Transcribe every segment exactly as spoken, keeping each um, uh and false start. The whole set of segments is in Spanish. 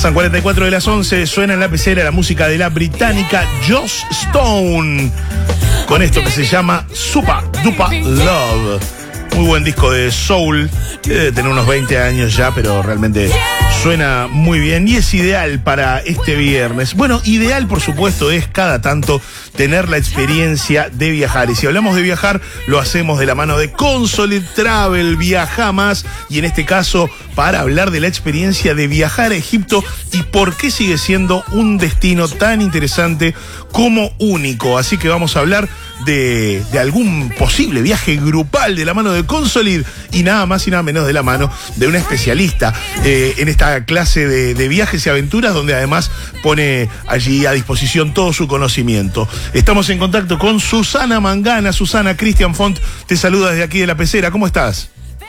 Pasan cuarenta y cuatro de las once, suena en la pecera la música de la británica Joss Stone, con esto que se llama Supa Dupa Love. Muy buen disco de soul, debe tener unos veinte años ya, pero realmente suena muy bien y es ideal para este viernes. Bueno, ideal por supuesto es cada tanto tener la experiencia de viajar. Y si hablamos de viajar, lo hacemos de la mano de Consolid Travel, Viaja Más, y en este caso para hablar de la experiencia de viajar a Egipto y por qué sigue siendo un destino tan interesante como único. Así que vamos a hablar de, de algún posible viaje grupal de la mano de Consolid y nada más y nada menos de la mano de una especialista eh, en esta clase de, de viajes y aventuras, donde además pone allí a disposición todo su conocimiento. Estamos en contacto con Susana Mangana. Susana, Cristian Font te saluda desde aquí de la pecera. ¿Cómo estás?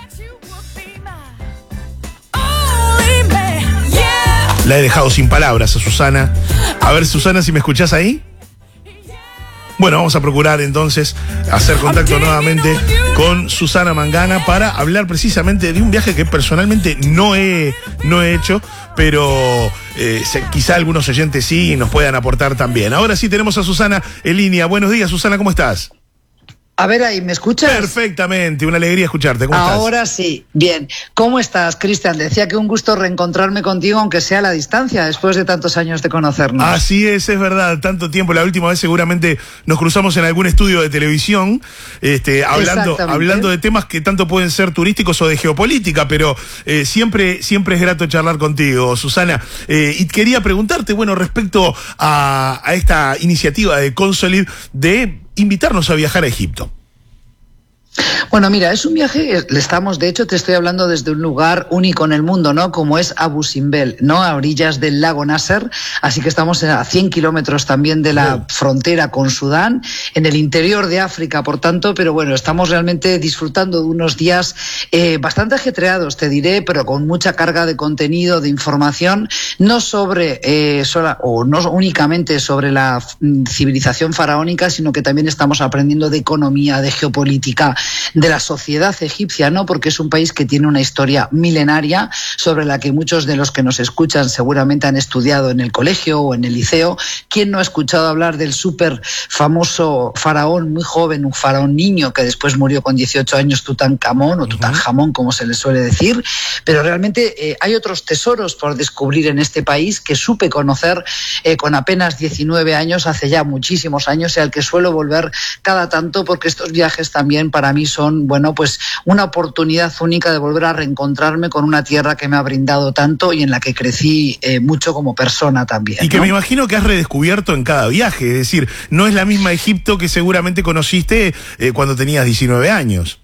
La he dejado sin palabras a Susana. A ver, Susana, si me escuchás ahí. Bueno, vamos a procurar entonces hacer contacto nuevamente con Susana Mangana para hablar precisamente de un viaje que personalmente no he, no he hecho, pero eh, se, quizá algunos oyentes sí y nos puedan aportar también. Ahora sí tenemos a Susana en línea. Buenos días, Susana, ¿cómo estás? A ver, ahí, ¿me escuchas? Perfectamente, una alegría escucharte. ¿Cómo estás? Ahora sí, bien. ¿Cómo estás, Cristian? Decía que un gusto reencontrarme contigo, aunque sea a la distancia, después de tantos años de conocernos. Así es, es verdad, tanto tiempo. La última vez seguramente nos cruzamos en algún estudio de televisión, este, hablando, hablando de temas que tanto pueden ser turísticos o de geopolítica, pero eh, siempre, siempre es grato charlar contigo, Susana. Eh, y quería preguntarte, bueno, respecto a, a esta iniciativa de Consolid de invitarnos a viajar a Egipto. Bueno, mira, es un viaje, le estamos, de hecho, te estoy hablando desde un lugar único en el mundo, ¿no? Como es Abu Simbel, ¿no? A orillas del lago Nasser, así que estamos a cien kilómetros también de la oh. frontera con Sudán, en el interior de África, por tanto, pero bueno, estamos realmente disfrutando de unos días eh, bastante ajetreados, te diré, pero con mucha carga de contenido, de información, no sobre, eh, sola, o no únicamente sobre la civilización faraónica, sino que también estamos aprendiendo de economía, de geopolítica, de la sociedad egipcia, ¿no? Porque es un país que tiene una historia milenaria sobre la que muchos de los que nos escuchan seguramente han estudiado en el colegio o en el liceo. ¿Quién no ha escuchado hablar del súper famoso faraón muy joven, un faraón niño que después murió con dieciocho años, Tutankamón o Tutankamón, como se le suele decir? Pero realmente eh, hay otros tesoros por descubrir en este país que supe conocer eh, con apenas diecinueve años, hace ya muchísimos años, y al que suelo volver cada tanto, porque estos viajes también para mí son, bueno, pues una oportunidad única de volver a reencontrarme con una tierra que me ha brindado tanto y en la que crecí eh, mucho como persona también. Y que ¿no? me imagino que has redescubierto en cada viaje, es decir, no es la misma Egipto que seguramente conociste eh, cuando tenías diecinueve años.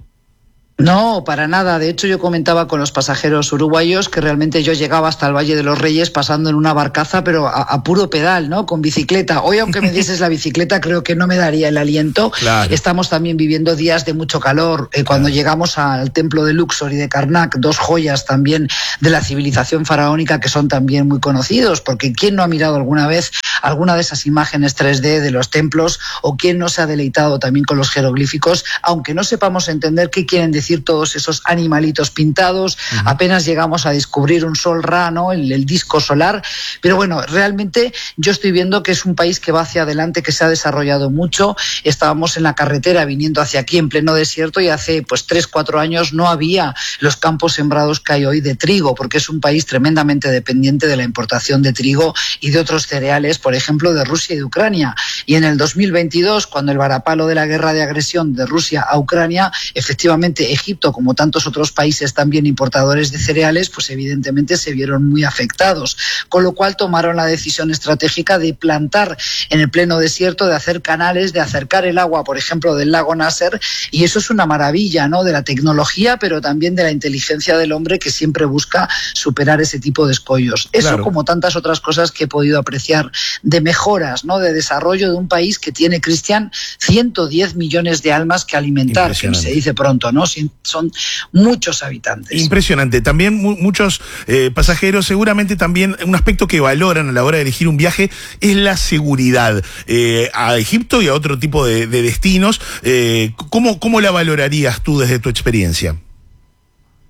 No, para nada. De hecho, yo comentaba con los pasajeros uruguayos que realmente yo llegaba hasta el Valle de los Reyes pasando en una barcaza, pero a, a puro pedal, ¿no? Con bicicleta. Hoy, aunque me dieses la bicicleta, creo que no me daría el aliento. Claro. Estamos también viviendo días de mucho calor. Eh, cuando claro. llegamos al templo de Luxor y de Karnak, dos joyas también de la civilización faraónica que son también muy conocidos, porque ¿quién no ha mirado alguna vez alguna de esas imágenes tres D de los templos o quién no se ha deleitado también con los jeroglíficos, aunque no sepamos entender qué quieren decir todos esos animalitos pintados? Uh-huh. Apenas llegamos a descubrir un sol Ra, ¿no? el, el disco solar, pero bueno, realmente yo estoy viendo que es un país que va hacia adelante, que se ha desarrollado mucho. Estábamos en la carretera viniendo hacia aquí en pleno desierto y hace pues tres, cuatro años no había los campos sembrados que hay hoy de trigo, porque es un país tremendamente dependiente de la importación de trigo y de otros cereales, por ejemplo, de Rusia y de Ucrania. Y en el dos mil veintidós, cuando el varapalo de la guerra de agresión de Rusia a Ucrania, efectivamente Egipto, como tantos otros países también importadores de cereales, pues evidentemente se vieron muy afectados, con lo cual tomaron la decisión estratégica de plantar en el pleno desierto, de hacer canales, de acercar el agua, por ejemplo, del lago Nasser, y eso es una maravilla, ¿no? De la tecnología, pero también de la inteligencia del hombre que siempre busca superar ese tipo de escollos. Eso, claro. como tantas otras cosas que he podido apreciar de mejoras, ¿no? De desarrollo de un país que tiene, Cristian, ciento diez millones de almas que alimentar, que se dice pronto, ¿no? Son muchos habitantes. Impresionante. También mu muchos eh, pasajeros, seguramente también un aspecto que valoran a la hora de elegir un viaje es la seguridad. Eh, a Egipto y a otro tipo de, de destinos, eh, ¿cómo, ¿cómo la valorarías tú desde tu experiencia?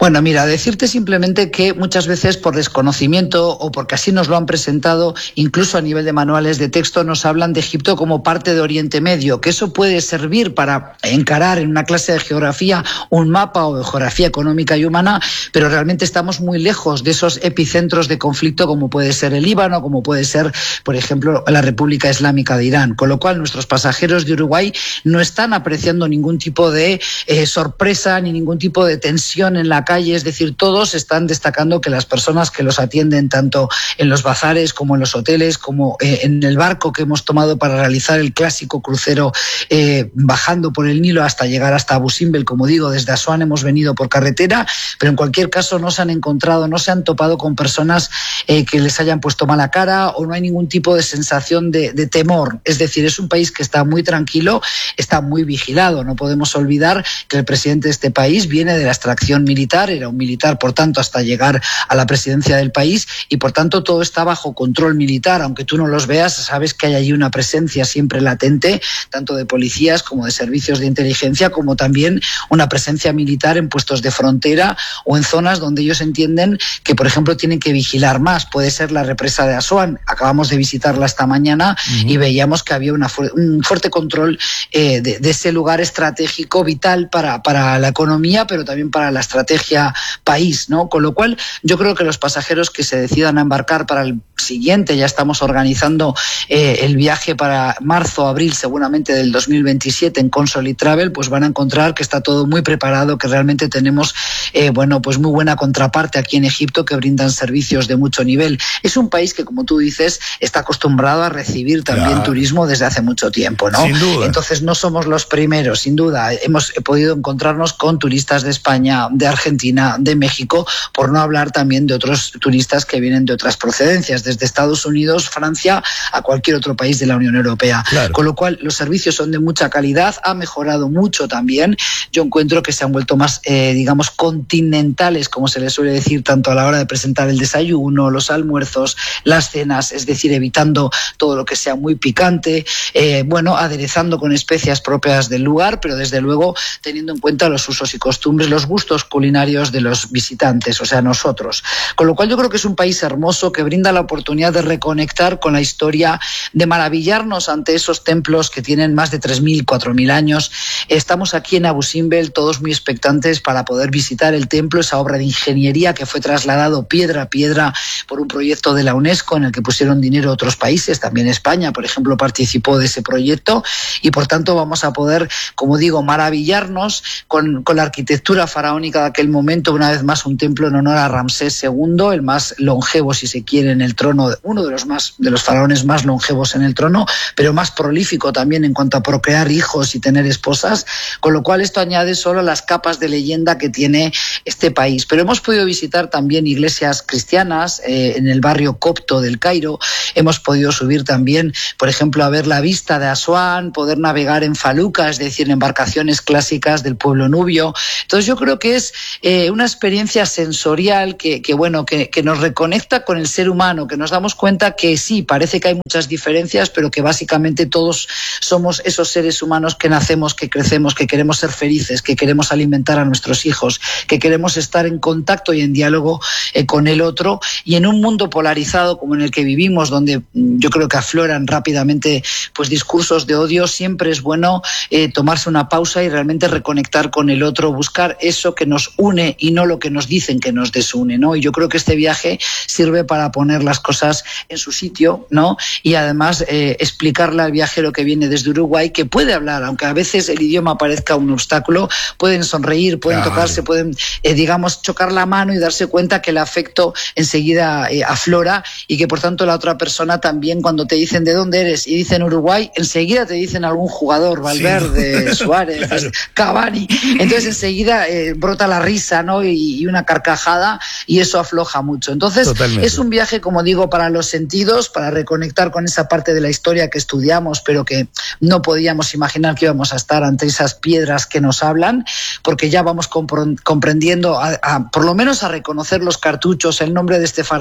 Bueno, mira, decirte simplemente que muchas veces por desconocimiento o porque así nos lo han presentado, incluso a nivel de manuales de texto, nos hablan de Egipto como parte de Oriente Medio, que eso puede servir para encarar en una clase de geografía un mapa o de geografía económica y humana, pero realmente estamos muy lejos de esos epicentros de conflicto como puede ser el Líbano, como puede ser, por ejemplo, la República Islámica de Irán, con lo cual nuestros pasajeros de Uruguay no están apreciando ningún tipo de eh, sorpresa ni ningún tipo de tensión en la calle, es decir, todos están destacando que las personas que los atienden tanto en los bazares como en los hoteles, como eh, en el barco que hemos tomado para realizar el clásico crucero eh, bajando por el Nilo hasta llegar hasta Abu Simbel, como digo, desde Asuán hemos venido por carretera, pero en cualquier caso no se han encontrado, no se han topado con personas eh, que les hayan puesto mala cara o no hay ningún tipo de sensación de, de temor. Es decir, es un país que está muy tranquilo, está muy vigilado. No podemos olvidar que el presidente de este país viene de la extracción militar, era un militar, por tanto, hasta llegar a la presidencia del país y, por tanto, todo está bajo control militar. Aunque tú no los veas, sabes que hay allí una presencia siempre latente, tanto de policías como de servicios de inteligencia, como también una presencia militar en puestos de frontera o en zonas donde ellos entienden que, por ejemplo, tienen que vigilar más. Puede ser la represa de Asuán. Acabamos de visitarla esta mañana uh-huh. y veíamos que había una fu- un fuerte control eh, de, de ese lugar estratégico vital para, para la economía, pero también para la estrategia país, ¿no? Con lo cual, yo creo que los pasajeros que se decidan a embarcar para el siguiente, ya estamos organizando eh, el viaje para marzo, abril, seguramente del dos mil veintisiete en Consolid Travel, pues van a encontrar que está todo muy preparado, que realmente tenemos, eh, bueno, pues muy buena contraparte aquí en Egipto que brindan servicios de mucho nivel. Es un país que, como tú dices, está acostumbrado a recibir también claro. turismo desde hace mucho tiempo, ¿no? Sin duda. Entonces no somos los primeros, sin duda. Hemos podido encontrarnos con turistas de España, de Argentina, de México, por no hablar también de otros turistas que vienen de otras procedencias, desde Estados Unidos, Francia, a cualquier otro país de la Unión Europea. Claro. Con lo cual, los servicios son de mucha calidad, ha mejorado mucho también. Yo encuentro que se han vuelto más, eh, digamos, continentales, como se les suele decir, tanto a la hora de presentar el desayuno, los almuerzos, las cenas, es decir, evitando todo lo que sea muy picante, eh, bueno, aderezando con especias propias del lugar, pero desde luego teniendo en cuenta los usos y costumbres, los gustos culinarios de los visitantes, o sea, nosotros. Con lo cual yo creo que es un país hermoso que brinda la oportunidad de reconectar con la historia, de maravillarnos ante esos templos que tienen más de tres mil, cuatro mil años. Estamos aquí en Abu Simbel, todos muy expectantes para poder visitar el templo, esa obra de ingeniería que fue trasladado piedra a piedra por un proyecto de la UNESCO en el que pusieron dinero otros países, también España, por ejemplo, participó de ese proyecto y por tanto vamos a poder, como digo, maravillarnos con, con la arquitectura faraónica de aquel momento, una vez más un templo en honor a Ramsés segundo, el más longevo, si se quiere, en el trono, uno de los más de los faraones más longevos en el trono, pero más prolífico también en cuanto a procrear hijos y tener esposas, con lo cual esto añade solo las capas de leyenda que tiene este país. Pero hemos podido visitar también iglesias cristianas eh, en el barrio copto del Cairo, hemos podido subir también, por ejemplo, a ver la vista de Asuán, poder navegar en faluca, es decir, en embarcaciones clásicas del pueblo nubio. Entonces yo creo que es eh, una experiencia sensorial que, que bueno, que, que nos reconecta con el ser humano, que nos damos cuenta que sí, parece que hay muchas diferencias, pero que básicamente todos somos esos seres humanos que nacemos, que crecemos, que queremos ser felices, que queremos alimentar a nuestros hijos, que queremos estar en contacto y en diálogo eh, con el otro, y en un mundo polarizado como en el que vivimos, donde yo creo que afloran rápidamente pues discursos de odio, siempre es bueno eh, tomarse una pausa y realmente reconectar con el otro, buscar eso que nos une y no lo que nos dicen que nos desune, ¿no? Y yo creo que este viaje sirve para poner las cosas en su sitio, ¿no? Y además eh, explicarle al viajero que viene desde Uruguay que puede hablar, aunque a veces el idioma parezca un obstáculo, pueden sonreír, pueden claro. tocarse, pueden, eh, digamos, chocar la mano y darse cuenta que el afecto enseguida eh, aflora y que por tanto la otra persona también, cuando te dicen de dónde eres y dicen Uruguay, enseguida te dicen algún jugador, Valverde, sí. Suárez, claro. Cavani, entonces enseguida eh, brota la risa, ¿no? Y, y una carcajada y eso afloja mucho. Entonces Totalmente. Es un viaje, como digo, para los sentidos, para reconectar con esa parte de la historia que estudiamos, pero que no podíamos imaginar que íbamos a estar ante esas piedras que nos hablan, porque ya vamos comprendiendo, a, a, por lo menos a reconocer los cartuchos, el nombre de este faraón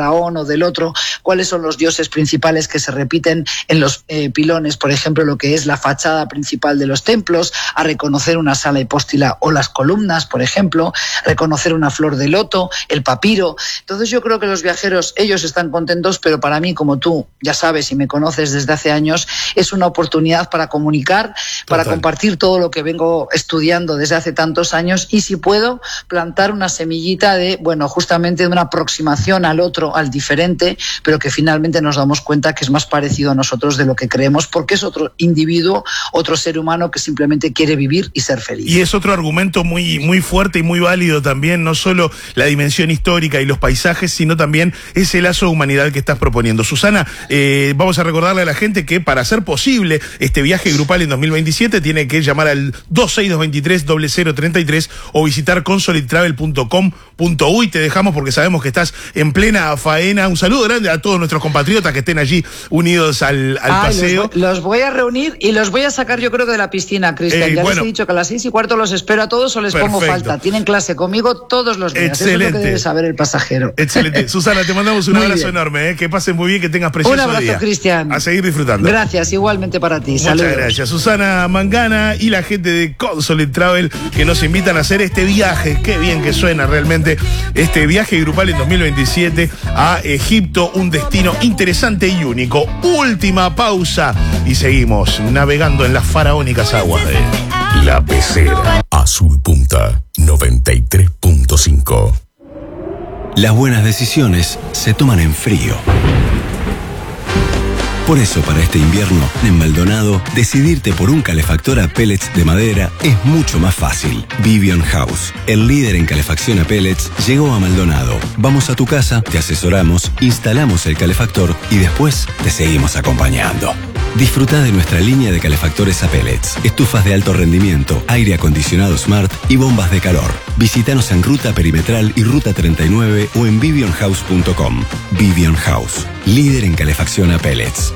faraón o del otro, cuáles son los dioses principales que se repiten en los eh, pilones, por ejemplo, lo que es la fachada principal de los templos, a reconocer una sala hipóstila o las columnas, por ejemplo, reconocer una flor de loto, el papiro. Entonces yo creo que los viajeros, ellos están contentos, pero para mí, como tú ya sabes y me conoces desde hace años, es una oportunidad para comunicar, Total. para compartir todo lo que vengo estudiando desde hace tantos años y, si puedo, plantar una semillita de, bueno, justamente de una aproximación al otro, al diferente, pero que finalmente nos damos cuenta que es más parecido a nosotros de lo que creemos, porque es otro individuo, otro ser humano que simplemente quiere vivir y ser feliz. Y es otro argumento muy, muy fuerte y muy válido también, no solo la dimensión histórica y los paisajes, sino también ese lazo de humanidad que estás proponiendo. Susana, eh, vamos a recordarle a la gente que para hacer posible este viaje grupal en dos mil veintisiete tiene que llamar al dos seis dos dos tres, cero cero tres tres o visitar consolid travel punto com punto uy. Te dejamos porque sabemos que estás en plena faena. Un saludo grande a todos nuestros compatriotas que estén allí unidos al, al Ay, paseo. Los voy, los voy a reunir y los voy a sacar, yo creo que de la piscina, Cristian. Eh, ya bueno, les he dicho que a las seis y cuarto los espero a todos o les perfecto. pongo falta. Tienen clase conmigo todos los días. Excelente. Eso es lo que debe saber el pasajero. Excelente. Susana, te mandamos un abrazo bien. enorme. ¿eh? Que pasen muy bien, que tengas precioso día. Un abrazo, Cristian. A seguir disfrutando. Gracias, igualmente para ti. Muchas Saludos. gracias. Susana Mangana y la gente de Consolid Travel que nos invitan a hacer este viaje. Qué bien que suena realmente este viaje grupal en dos mil veintisiete a Egipto, un destino interesante y único. Última pausa y seguimos navegando en las faraónicas aguas de La Pecera. Azul Punta noventa y tres punto cinco. Las buenas decisiones se toman en frío. Por eso, para este invierno, en Maldonado, decidirte por un calefactor a pellets de madera es mucho más fácil. Vivian House, el líder en calefacción a pellets, llegó a Maldonado. Vamos a tu casa, te asesoramos, instalamos el calefactor y después te seguimos acompañando. Disfruta de nuestra línea de calefactores a pellets, estufas de alto rendimiento, aire acondicionado Smart y bombas de calor. Visítanos en Ruta Perimetral y Ruta treinta y nueve o en vivian house punto com. Vivian House, líder en calefacción a pellets.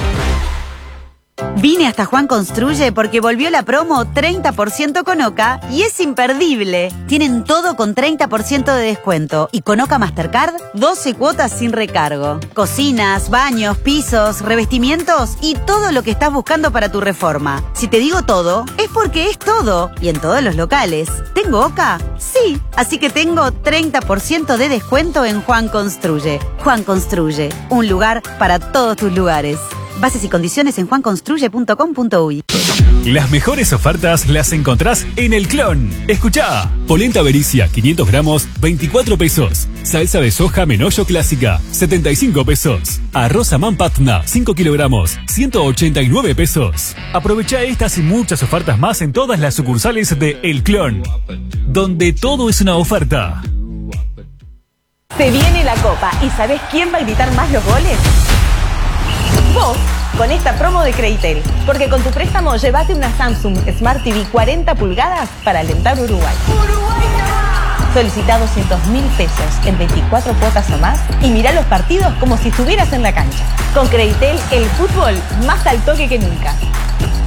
Vine hasta Juan Construye porque volvió la promo treinta por ciento con Oca y es imperdible. Tienen todo con treinta por ciento de descuento y con Oca Mastercard doce cuotas sin recargo. Cocinas, baños, pisos, revestimientos y todo lo que estás buscando para tu reforma. Si te digo todo, es porque es todo y en todos los locales. ¿Tengo Oca? Sí, así que tengo treinta por ciento de descuento en Juan Construye. Juan Construye, un lugar para todos tus lugares. Bases y condiciones en juan construye punto com punto uy. Las mejores ofertas las encontrás en El Clon. Escuchá. Polenta Bericia, quinientos gramos, veinticuatro pesos. Salsa de soja Menollo Clásica, setenta y cinco pesos. Arroz Amán Patna, cinco kilogramos, ciento ochenta y nueve pesos. Aprovechá estas y muchas ofertas más en todas las sucursales de El Clon, donde todo es una oferta. Se viene la Copa y ¿sabés quién va a gritar más los goles? Vos, con esta promo de Creditel, porque con tu préstamo llévate una Samsung Smart T V cuarenta pulgadas para alentar Uruguay. ¡Uruguay! Solicita doscientos mil pesos en veinticuatro cuotas o más y mirá los partidos como si estuvieras en la cancha. Con Creditel, el fútbol más al toque que nunca.